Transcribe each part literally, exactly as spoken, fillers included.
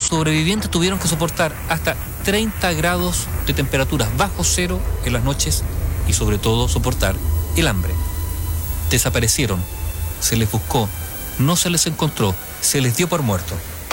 sobrevivientes tuvieron que soportar hasta treinta grados de temperaturas bajo cero en las noches y sobre todo soportar el hambre. Desaparecieron, se les buscó, no se les encontró, se les dio por muerto.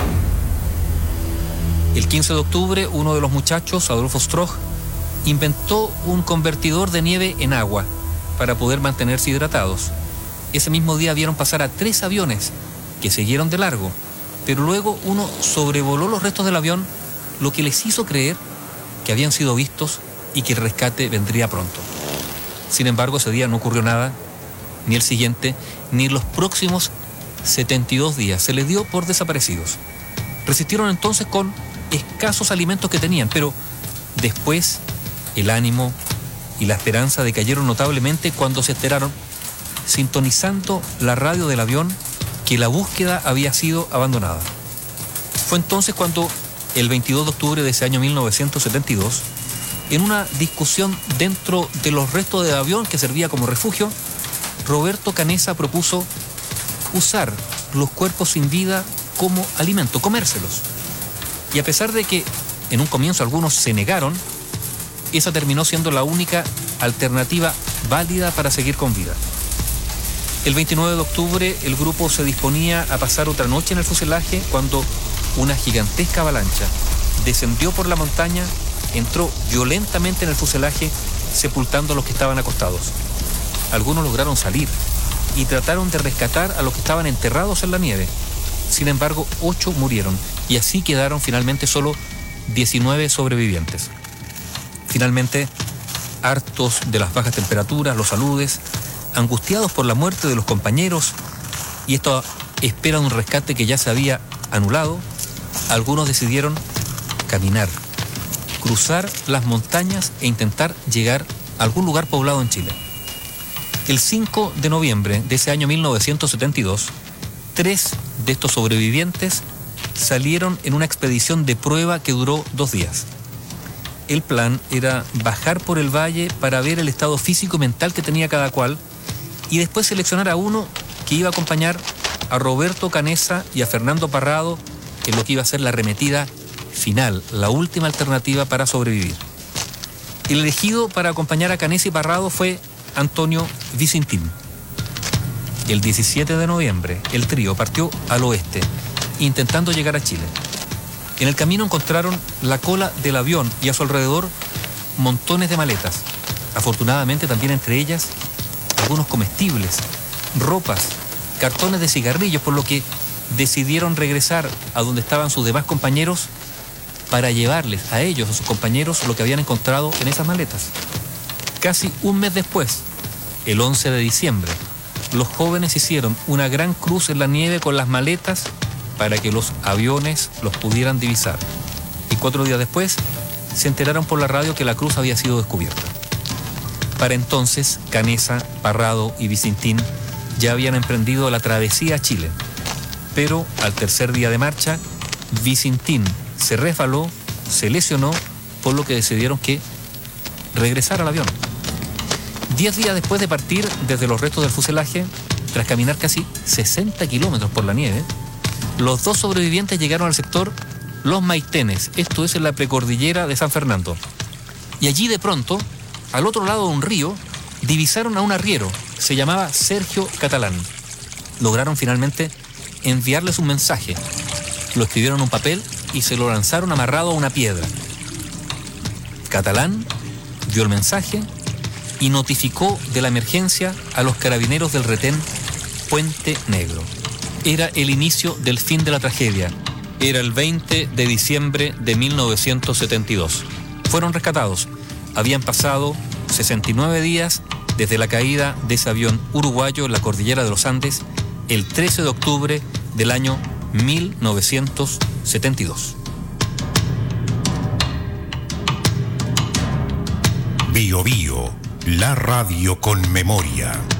El quince de octubre, uno de los muchachos, Adolfo Stroh, inventó un convertidor de nieve en agua para poder mantenerse hidratados. Ese mismo día vieron pasar a tres aviones que siguieron de largo, pero luego uno sobrevoló los restos del avión, lo que les hizo creer que habían sido vistos y que el rescate vendría pronto. Sin embargo, ese día no ocurrió nada, ni el siguiente, ni los próximos setenta y dos días. Se les dio por desaparecidos. Resistieron entonces con escasos alimentos que tenían, pero después el ánimo y la esperanza decayeron notablemente cuando se enteraron, sintonizando la radio del avión, que la búsqueda había sido abandonada. Fue entonces cuando, el veintidós de octubre de ese año mil novecientos setenta y dos, en una discusión dentro de los restos del avión que servía como refugio, Roberto Canessa propuso usar los cuerpos sin vida como alimento, comérselos. Y a pesar de que en un comienzo algunos se negaron, esa terminó siendo la única alternativa válida para seguir con vida. El veintinueve de octubre el grupo se disponía a pasar otra noche en el fuselaje cuando una gigantesca avalancha descendió por la montaña, entró violentamente en el fuselaje, sepultando a los que estaban acostados. Algunos lograron salir y trataron de rescatar a los que estaban enterrados en la nieve. Sin embargo, ocho murieron y así quedaron finalmente solo diecinueve sobrevivientes. Finalmente, hartos de las bajas temperaturas, los aludes, angustiados por la muerte de los compañeros y esto espera un rescate que ya se había anulado, algunos decidieron caminar, cruzar las montañas e intentar llegar a algún lugar poblado en Chile. El cinco de noviembre de ese año mil novecientos setenta y dos, tres de estos sobrevivientes salieron en una expedición de prueba que duró dos días. El plan era bajar por el valle para ver el estado físico y mental que tenía cada cual y después seleccionar a uno que iba a acompañar a Roberto Canessa y a Fernando Parrado en lo que iba a ser la arremetida final, la última alternativa para sobrevivir. El elegido para acompañar a Canessa y Parrado fue Antonio Vicentín. El diecisiete de noviembre, el trío partió al oeste, intentando llegar a Chile. En el camino encontraron la cola del avión y a su alrededor montones de maletas. Afortunadamente también entre ellas algunos comestibles, ropas, cartones de cigarrillos, por lo que decidieron regresar a donde estaban sus demás compañeros para llevarles a ellos, a sus compañeros, lo que habían encontrado en esas maletas. Casi un mes después, el once de diciembre, los jóvenes hicieron una gran cruz en la nieve con las maletas para que los aviones los pudieran divisar. Y cuatro días después, se enteraron por la radio que la cruz había sido descubierta. Para entonces, Canessa, Parrado y Vicentín ya habían emprendido la travesía a Chile. Pero al tercer día de marcha, Vicentín se resbaló, se lesionó, por lo que decidieron que regresar al avión. Diez días después de partir desde los restos del fuselaje, tras caminar casi sesenta kilómetros por la nieve, los dos sobrevivientes llegaron al sector Los Maitenes, esto es en la precordillera de San Fernando. Y allí de pronto, al otro lado de un río, divisaron a un arriero, se llamaba Sergio Catalán. Lograron finalmente enviarles un mensaje. Lo escribieron en un papel y se lo lanzaron amarrado a una piedra. Catalán vio el mensaje y notificó de la emergencia a los carabineros del retén Puente Negro. Era el inicio del fin de la tragedia. Era el veinte de diciembre de mil novecientos setenta y dos. Fueron rescatados. Habían pasado sesenta y nueve días desde la caída de ese avión uruguayo en la cordillera de los Andes el trece de octubre del año mil novecientos setenta y dos. Bio Bio, la radio con memoria.